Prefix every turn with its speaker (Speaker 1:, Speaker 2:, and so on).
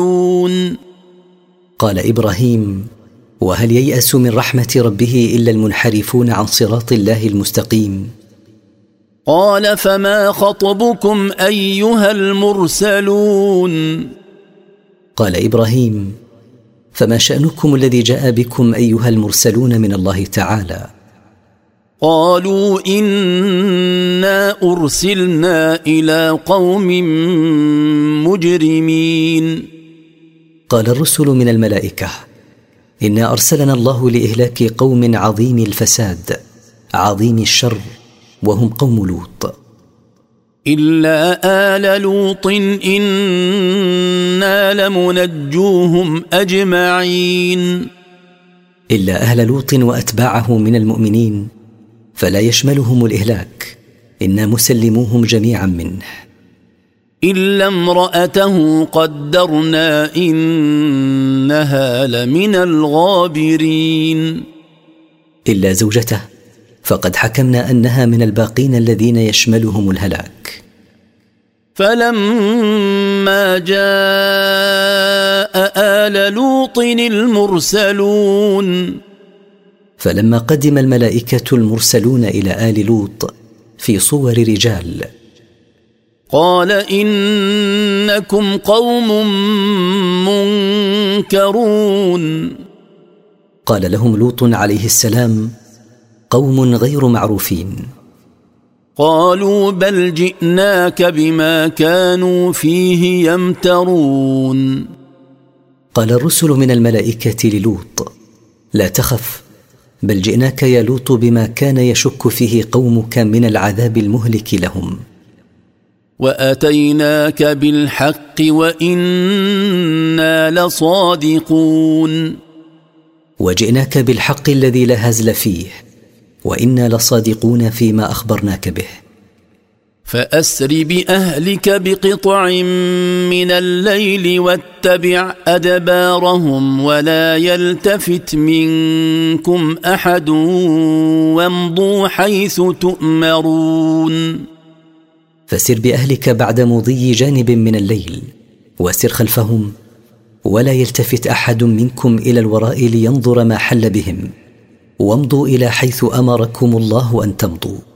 Speaker 1: قال إبراهيم: وهل ييأس من رحمة ربه إلا المنحرفون عن صراط الله المستقيم؟
Speaker 2: قال: فما خطبكم أيها المرسلون؟
Speaker 1: قال إبراهيم: فما شأنكم الذي جاء بكم أيها المرسلون من الله تعالى؟
Speaker 2: قالوا: إنا أرسلنا إلى قوم مجرمين.
Speaker 1: قال الرسل من الملائكة: إنا أرسلنا الله لإهلاك قوم عظيم الفساد عظيم الشر، وهم قوم لوط.
Speaker 2: إلا آل لوط إنا لمنجوهم أجمعين.
Speaker 1: إلا أهل لوط وأتباعه من المؤمنين فلا يشملهم الإهلاك، إنا مسلموهم جميعا منه.
Speaker 2: إلا امرأته قدرنا إنها لمن الغابرين.
Speaker 1: إلا زوجته فقد حكمنا أنها من الباقين الذين يشملهم الهلاك.
Speaker 2: فلما جاء آل لوط المرسلون،
Speaker 1: فلما قدم الملائكة المرسلون إلى آل لوط في صور رجال،
Speaker 2: قال: إنكم قوم منكرون.
Speaker 1: قال لهم لوط عليه السلام: قوم غير معروفين.
Speaker 2: قالوا: بل جئناك بما كانوا فيه يمترون.
Speaker 1: قال الرسل من الملائكة للوط: لا تخف، بل جئناك يا لوط بما كان يشك فيه قومك من العذاب المهلك لهم.
Speaker 2: وأتيناك بالحق وإنا لصادقون.
Speaker 1: وجئناك بالحق الذي لا هزل فيه، وإنا لصادقون فيما أخبرناك به.
Speaker 2: فأسر بأهلك بقطع من الليل واتبع أدبارهم ولا يلتفت منكم أحد وامضوا حيث تؤمرون.
Speaker 1: فسر بأهلك بعد مضي جانب من الليل، وسر خلفهم ولا يلتفت أحد منكم إلى الوراء لينظر ما حل بهم، وامضوا إلى حيث أمركم الله أن تمضوا.